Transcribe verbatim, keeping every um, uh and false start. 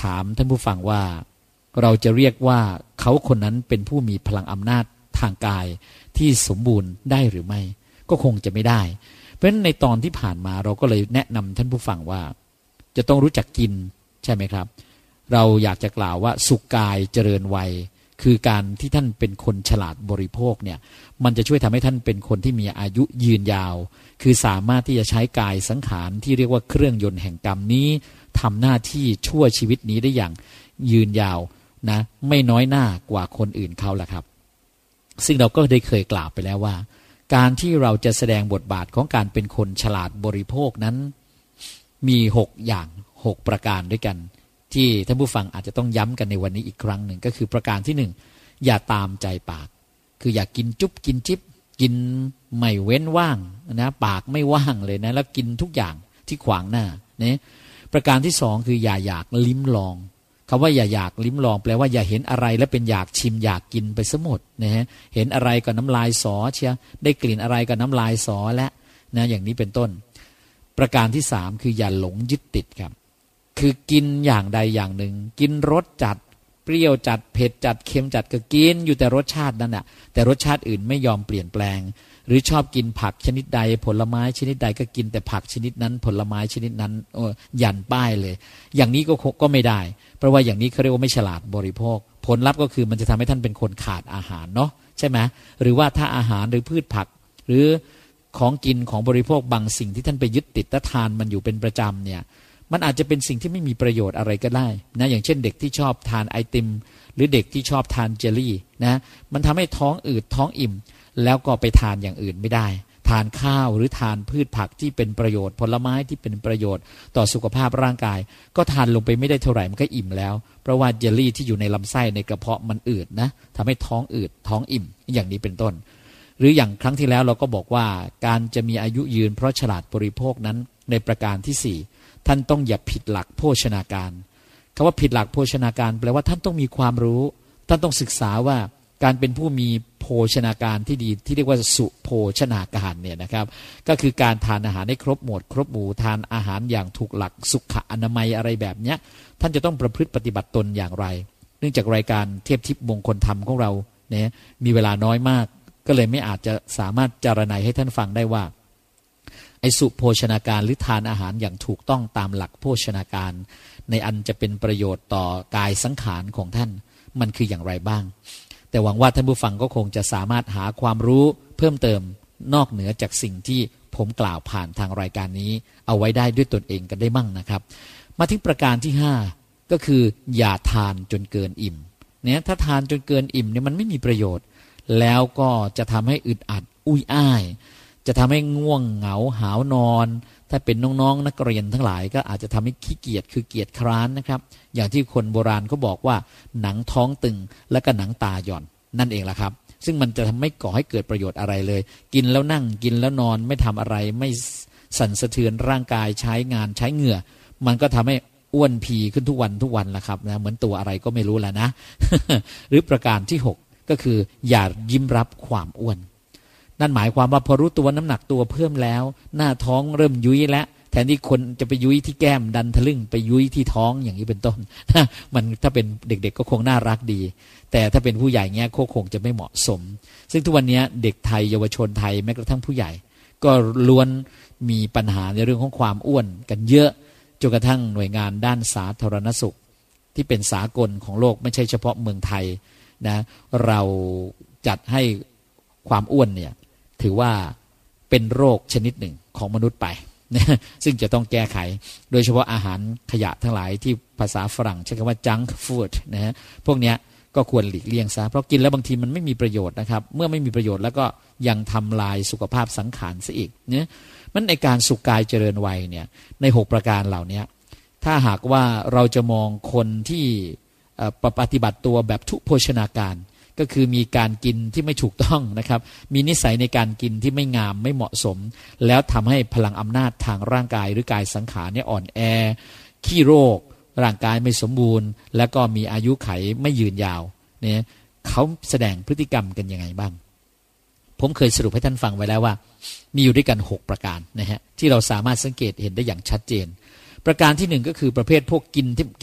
ามท่านผู้ฟังว่าเราจะเรียกว่าเขาคนนั้นเป็นผู้มีพลังอำนาจทางกายที่สมบูรณ์ได้หรือไม่ก็คงจะไม่ได้เพราะฉะนั้นในตอนที่ผ่านมาเราก็เลยแนะนำท่านผู้ฟังว่าจะต้องรู้จักกินใช่ไหมครับเราอยากจะกล่าวว่าสุขกายเจริญวัยคือการที่ท่านเป็นคนฉลาดบริโภคเนี่ยมันจะช่วยทำให้ท่านเป็นคนที่มีอายุยืนยาวคือสามารถที่จะใช้กายสังขารที่เรียกว่าเครื่องยนต์แห่งกรรมนี้ทำหน้าที่ชั่วชีวิตนี้ได้อย่างยืนยาวนะไม่น้อยหน้ากว่าคนอื่นเขาแหละครับซึ่งเราก็ได้เคยกล่าวไปแล้วว่าการที่เราจะแสดงบทบาทของการเป็นคนฉลาดบริโภคนั้นมีหกอย่างหกประการด้วยกันที่ท่านผู้ฟังอาจจะต้องย้ำกันในวันนี้อีกครั้งหนึ่งก็คือประการที่หนึ่งอย่าตามใจปากคืออย่ากินจุ๊บกินจิ๊บกินไม่เว้นว่างนะปากไม่ว่างเลยนะแล้วกินทุกอย่างที่ขวางหน้าเนี่ยประการที่สองคืออย่าอยากลิ้มลองคำว่าอย่าอยากลิ้มลองแปลว่าอย่าเห็นอะไรแล้วเป็นอยากชิมอยากกินไปซะหมดนะฮะเห็นอะไรก็น้ำลายสอเชียได้กลิ่นอะไรก็น้ำลายสอและนะอย่างนี้เป็นต้นประการที่สามคืออย่าหลงยึดติดครับคือกินอย่างใดอย่างหนึ่งกินรสจัดเปรี้ยวจัดเผ็ดจัดเค็มจัดก็กินอยู่แต่รสชาตินั่นแหละแต่รสชาติอื่นไม่ยอมเปลี่ยนแปลงหรือชอบกินผักชนิดใดผลไม้ชนิดใดก็กินแต่ผักชนิดนั้นผลไม้ชนิดนั้นโอ้ยันป้ายเลยอย่างนี้ก็ก็ไม่ได้เพราะว่าอย่างนี้เขาเรียกว่าไม่ฉลาดบริโภคผลลัพธ์ก็คือมันจะทำให้ท่านเป็นคนขาดอาหารเนาะใช่ไหมหรือว่าถ้าอาหารหรือพืชผักหรือของกินของบริโภคบางสิ่งที่ท่านไปยึดติดและทานมันอยู่เป็นประจำเนี่ยมันอาจจะเป็นสิ่งที่ไม่มีประโยชน์อะไรก็ได้นะอย่างเช่นเด็กที่ชอบทานไอติมหรือเด็กที่ชอบทานเจลลี่นะมันทำให้ท้องอืดท้องอิ่มแล้วก็ไปทานอย่างอื่นไม่ได้ทานข้าวหรือทานพืชผักที่เป็นประโยชน์ผลไม้ที่เป็นประโยชน์ต่อสุขภาพร่างกายก็ทานลงไปไม่ได้เท่าไหร่มันก็อิ่มแล้วเพราะว่าเจลลี่ที่อยู่ในลำไส้ในกระเพาะมันอืดนะทำให้ท้องอืดท้องอิ่มอย่างนี้เป็นต้นหรืออย่างครั้งที่แล้วเราก็บอกว่าการจะมีอายุยืนเพราะฉลาดบริโภคนั้นในประการที่สี่ท่านต้องอย่าผิดหลักโภชนาการคำว่าผิดหลักโภชนาการแปลว่าท่านต้องมีความรู้ท่านต้องศึกษาว่าการเป็นผู้มีโภชนาการที่ดีที่เรียกว่าสุโภชนาการเนี่ยนะครับก็คือการทานอาหารให้ครบหมวดครบหมู่ทานอาหารอย่างถูกหลักสุขอนามัยอะไรแบบเนี้ยท่านจะต้องประพฤติปฏิบัติตนอย่างไรเนื่องจากรายการเทพทิพย์มงคลธรรมของเราเนี่ยมีเวลาน้อยมากก็เลยไม่อาจจะสามารถจารณัยให้ท่านฟังได้ว่าไอ้สุโภชนาการหรือทานอาหารอย่างถูกต้องตามหลักโภชนาการในอันจะเป็นประโยชน์ต่อกายสังขารของท่านมันคืออย่างไรบ้างแต่หวังว่าท่านผู้ฟังก็คงจะสามารถหาความรู้เพิ่มเติมนอกเหนือจากสิ่งที่ผมกล่าวผ่านทางรายการนี้เอาไว้ได้ด้วยตนเองกันได้มั่งนะครับมาถึงประการที่ห้าก็คืออย่าทานจนเกินอิ่มเนี่ยถ้าทานจนเกินอิ่มเนี่ยมันไม่มีประโยชน์แล้วก็จะทำให้อึดอัดอุ้ยอ้ายจะทำให้ง่วงเหงาหาวนอนถ้าเป็นน้องๆนักเรียนทั้งหลายก็อาจจะทำให้ขี้เกียจคือเกียจคร้านนะครับอย่างที่คนโบราณเขาบอกว่าหนังท้องตึงและก็หนังตาหย่อนนั่นเองล่ะครับซึ่งมันจะทำไม่ก่อให้เกิดประโยชน์อะไรเลยกินแล้วนั่งกินแล้วนอนไม่ทำอะไรไม่สั่นสะเทือนร่างกายใช้งานใช้เหงื่อมันก็ทำให้อ้วนพีขึ้นทุกวันทุกวันล่ะครับนะเหมือนตัวอะไรก็ไม่รู้แล้วนะ หรือประการที่หกก็คืออย่ายิ้มรับความอ้วนนั่นหมายความว่าพอรู้ตัวน้ำหนักตัวเพิ่มแล้วหน้าท้องเริ่มยุ้ยแล้วแทนที่คนจะไปยุ้ยที่แก้มดันทะลึ่งไปยุ้ยที่ท้องอย่างนี้เป็นต้นมันถ้าเป็นเด็กๆ ก็คงน่ารักดีแต่ถ้าเป็นผู้ใหญ่เงี้ยคงจะไม่เหมาะสมซึ่งทุกวันนี้เด็กไทยเยาวชนไทยแม้กระทั่งผู้ใหญ่ก็ล้วนมีปัญหาในเรื่องของความอ้วนกันเยอะจนกระทั่งหน่วยงานด้านสาธารณสุขที่เป็นสากลของโลกไม่ใช่เฉพาะเมืองไทยนะเราจัดให้ความอ้วนเนี่ยถือว่าเป็นโรคชนิดหนึ่งของมนุษย์ไปนะซึ่งจะต้องแก้ไขโดยเฉพาะอาหารขยะทั้งหลายที่ภาษาฝรั่งใช้คำว่า junk food นะฮะพวกเนี้ยก็ควรหลีกเลี่ยงซะเพราะกินแล้วบางทีมันไม่มีประโยชน์นะครับเมื่อไม่มีประโยชน์แล้วก็ยังทำลายสุขภาพสังขารซะอีกเนี่ยมันในการสุขกายเจริญวัยเนี่ยในหกประการเหล่านี้ถ้าหากว่าเราจะมองคนที่ปฏิบัติตัวแบบทุพโภชนาการก็คือมีการกินที่ไม่ถูกต้องนะครับมีนิสัยในการกินที่ไม่งามไม่เหมาะสมแล้วทำให้พลังอำนาจทางร่างกายหรือกายสังขารเนี่ยอ่อนแอขี้โรคร่างกายไม่สมบูรณ์แล้วก็มีอายุไขไม่ยืนยาวเนี่ยเขาแสดงพฤติกรรมกันยังไงบ้างผมเคยสรุปให้ท่านฟังไว้แล้วว่ามีอยู่ด้วยกันหกประการนะฮะที่เราสามารถสังเกตเห็นได้อย่างชัดเจนประการที่หนึ่งก็คือประเภทพวกกินที่